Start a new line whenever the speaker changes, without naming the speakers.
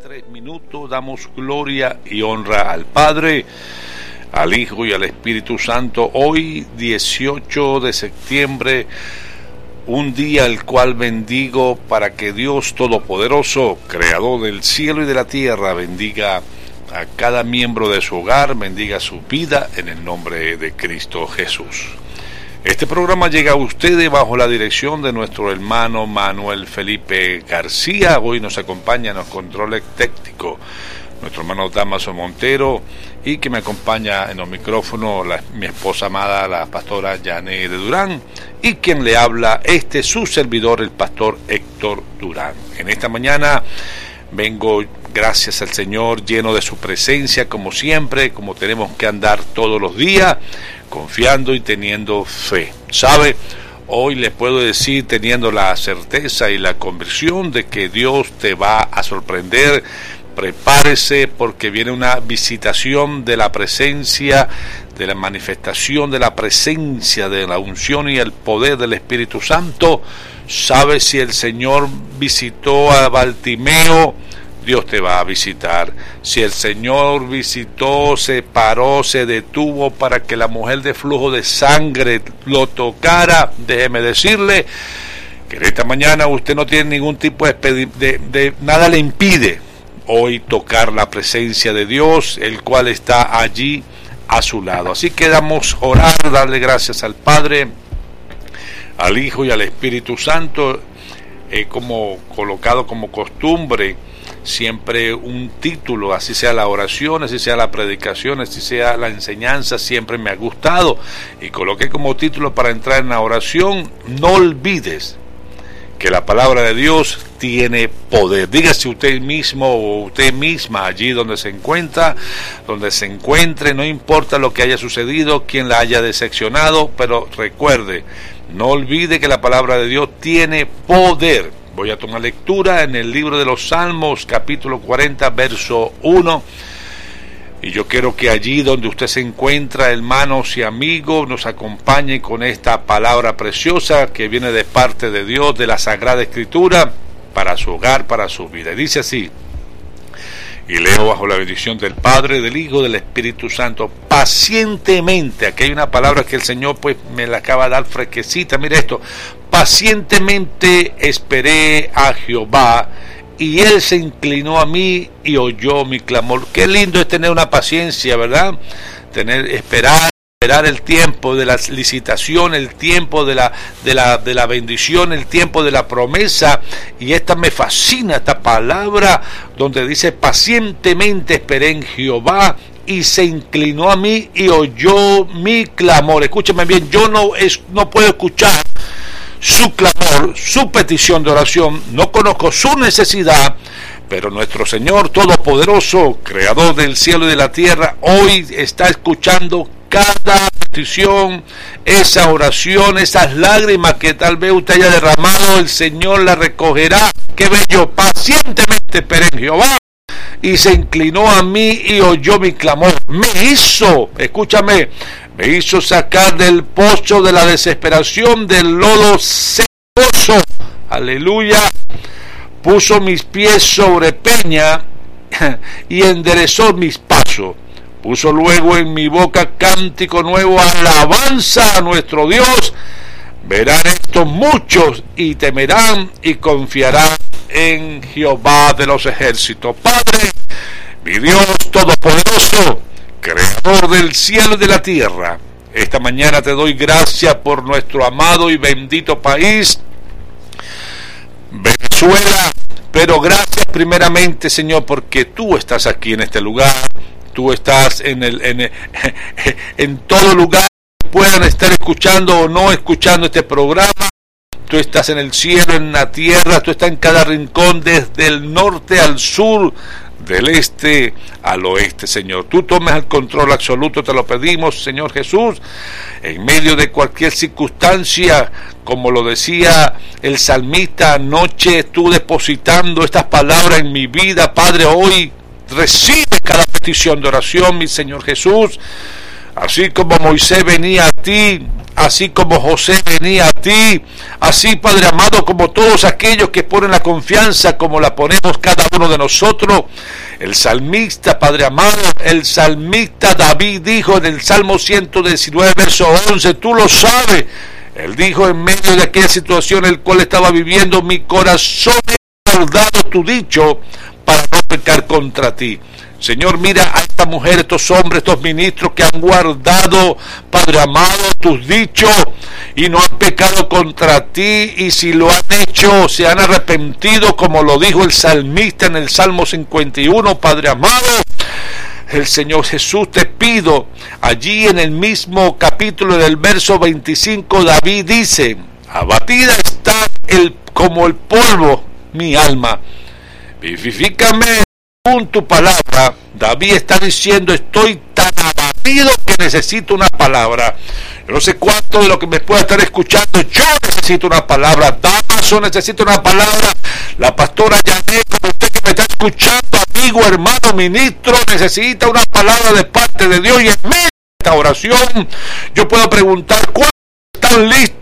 3 minutos damos gloria y honra al Padre, al Hijo y al Espíritu Santo. Hoy 18 de septiembre, un día el cual bendigo para que Dios Todopoderoso, Creador del cielo y de la tierra, bendiga a cada miembro de su hogar, bendiga su vida en el nombre de Cristo Jesús. Este programa llega a ustedes bajo la dirección de nuestro hermano Manuel Felipe García. Hoy nos acompaña en los controles técnicos nuestro hermano Damaso Montero, y que me acompaña en los micrófonos mi esposa amada, la pastora Yané de Durán, y quien le habla, su servidor, el pastor Héctor Durán. En esta mañana vengo, gracias al Señor, lleno de su presencia, como siempre, como tenemos que andar todos los días, confiando y teniendo fe. ¿Sabe? Hoy les puedo decir, teniendo la certeza y la convicción de que Dios te va a sorprender. Prepárese, porque viene una visitación de la presencia, de la manifestación de la presencia, de la unción y el poder del Espíritu Santo. ¿Sabe? Si el Señor visitó a Bartimeo, Dios te va a visitar. Si el Señor visitó, se paró, se detuvo para que la mujer de flujo de sangre lo tocara, déjeme decirle que en esta mañana usted no tiene ningún tipo de nada le impide hoy tocar la presencia de Dios, el cual está allí a su lado. Así que damos orar, darle gracias al Padre, al Hijo y al Espíritu Santo. Como colocado como costumbre siempre un título, así sea la oración, así sea la predicación, así sea la enseñanza, siempre me ha gustado, y coloqué como título para entrar en la oración: no olvides que la palabra de Dios tiene poder. Dígase usted mismo o usted misma allí donde se encuentra, donde se encuentre, no importa lo que haya sucedido, quien la haya decepcionado, pero recuerde, no olvide que la palabra de Dios tiene poder. Voy a tomar lectura en el libro de los Salmos, capítulo 40, verso 1. Y yo quiero que allí donde usted se encuentra, hermanos y amigos, nos acompañe con esta palabra preciosa que viene de parte de Dios, de la Sagrada Escritura, para su hogar, para su vida. Y dice así, y leo bajo la bendición del Padre, del Hijo, del Espíritu Santo: pacientemente. Aquí hay una palabra que el Señor pues me la acaba de dar fresquecita. Mire esto: pacientemente esperé a Jehová, y Él se inclinó a mí y oyó mi clamor. Qué lindo es tener una paciencia, ¿verdad? Esperar el tiempo de la licitación, el tiempo de la bendición, el tiempo de la promesa. Y esta me fascina, esta palabra donde dice: pacientemente esperé en Jehová, y se inclinó a mí y oyó mi clamor. Escúcheme bien, yo no puedo escuchar su clamor, su petición de oración, no conozco su necesidad, pero nuestro Señor Todopoderoso, Creador del cielo y de la tierra, hoy está escuchando cada petición, esa oración, esas lágrimas que tal vez usted haya derramado. El Señor la recogerá. Qué bello: pacientemente esperé en Jehová, y se inclinó a mí y oyó mi clamor. Me hizo sacar del pozo de la desesperación, del lodo cenagoso. Aleluya. Puso mis pies sobre peña y enderezó mis pasos. Puso luego en mi boca cántico nuevo, alabanza a nuestro Dios. Verán esto muchos y temerán y confiarán en Jehová de los ejércitos. Padre, mi Dios Todopoderoso, Creador del cielo y de la tierra, esta mañana te doy gracias por nuestro amado y bendito país, Venezuela. Pero gracias primeramente, Señor, porque tú estás aquí en este lugar. Tú estás en todo lugar que puedan estar escuchando o no escuchando este programa. Tú estás en el cielo, en la tierra. Tú estás en cada rincón, desde el norte al sur, del este al oeste, Señor. Tú tomes el control absoluto, te lo pedimos, Señor Jesús, en medio de cualquier circunstancia, como lo decía el salmista anoche, tú depositando estas palabras en mi vida, Padre. Hoy recibe cada petición de oración, mi Señor Jesús. Así como Moisés venía a ti así como José venía a ti, así, Padre amado, como todos aquellos que ponen la confianza como la ponemos cada uno de nosotros. El salmista, Padre amado, el salmista David dijo en el Salmo 119, verso 11, tú lo sabes. Él dijo en medio de aquella situación en la cual estaba viviendo, mi corazón ha guardado tu dicho para no pecar contra ti. Señor, mira a esta mujer, estos hombres, estos ministros que han guardado, Padre amado, tus dichos y no han pecado contra ti, y si lo han hecho, se han arrepentido, como lo dijo el salmista en el Salmo 51, Padre amado. El Señor Jesús, te pido, allí en el mismo capítulo del verso 25, David dice, abatida está como el polvo mi alma, vivifícame con tu palabra. David está diciendo, estoy tan abatido que necesito una palabra. Yo no sé cuánto de lo que me pueda estar escuchando, yo necesito una palabra. Damaso necesita una palabra. La pastora Janet, como usted que me está escuchando, amigo, hermano, ministro, necesita una palabra de parte de Dios. Y en medio de esta oración, yo puedo preguntar, ¿cuántos están listos